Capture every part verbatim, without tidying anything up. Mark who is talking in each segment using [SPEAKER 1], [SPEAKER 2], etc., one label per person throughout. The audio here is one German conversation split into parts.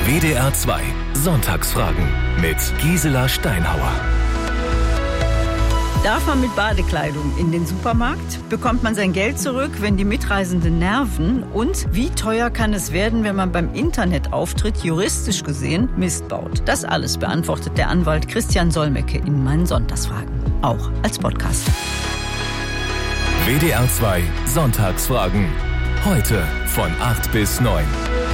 [SPEAKER 1] W D R zwei Sonntagsfragen mit Gisela Steinhauer.
[SPEAKER 2] Darf man mit Badekleidung in den Supermarkt? Bekommt man sein Geld zurück, wenn die Mitreisenden nerven? Und wie teuer kann es werden, wenn man beim Internetauftritt juristisch gesehen Mist baut? Das alles beantwortet der Anwalt Christian Solmecke in meinen Sonntagsfragen. Auch als Podcast.
[SPEAKER 1] W D R zwei Sonntagsfragen. Heute von acht bis neun.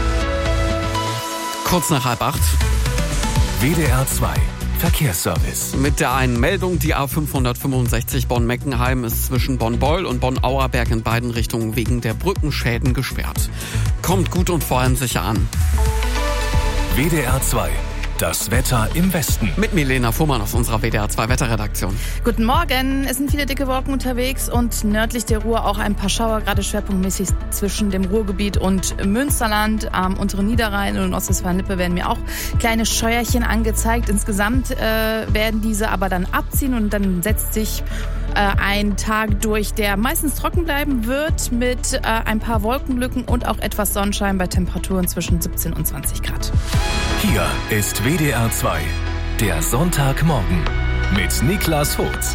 [SPEAKER 3] Kurz nach halb acht.
[SPEAKER 1] W D R zwei Verkehrsservice.
[SPEAKER 3] Mit der einen Meldung, die A fünfhundertfünfundsechzig Bonn-Meckenheim ist zwischen Bonn-Beul und Bonn-Auerberg in beiden Richtungen wegen der Brückenschäden gesperrt. Kommt gut und vor allem sicher an.
[SPEAKER 1] W D R zwei, das Wetter im Westen.
[SPEAKER 3] Mit Milena Fuhrmann aus unserer W D R zwei Wetterredaktion.
[SPEAKER 4] Guten Morgen. Es sind viele dicke Wolken unterwegs und nördlich der Ruhr auch ein paar Schauer, gerade schwerpunktmäßig zwischen dem Ruhrgebiet und Münsterland. Am unteren Niederrhein und Ostwestfalen-Lippe werden mir auch kleine Scheuerchen angezeigt. Insgesamt äh, werden diese aber dann abziehen und dann setzt sich äh, ein Tag durch, der meistens trocken bleiben wird mit äh, ein paar Wolkenlücken und auch etwas Sonnenschein bei Temperaturen zwischen siebzehn und zwanzig Grad.
[SPEAKER 1] Hier ist W D R zwei, der Sonntagmorgen mit Niklas Hotz.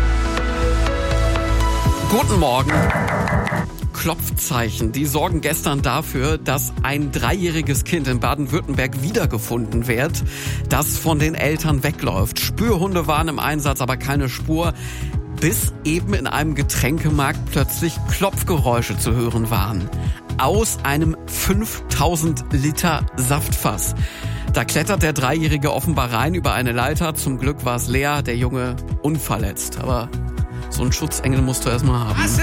[SPEAKER 3] Guten Morgen. Klopfzeichen, die sorgen gestern dafür, dass ein dreijähriges Kind in Baden-Württemberg wiedergefunden wird, das von den Eltern wegläuft. Spürhunde waren im Einsatz, aber keine Spur, bis eben in einem Getränkemarkt plötzlich Klopfgeräusche zu hören waren. Aus einem fünftausend Liter Saftfass. Da klettert der Dreijährige offenbar rein über eine Leiter. Zum Glück war es leer, der Junge unverletzt. Aber so einen Schutzengel musst du erstmal haben.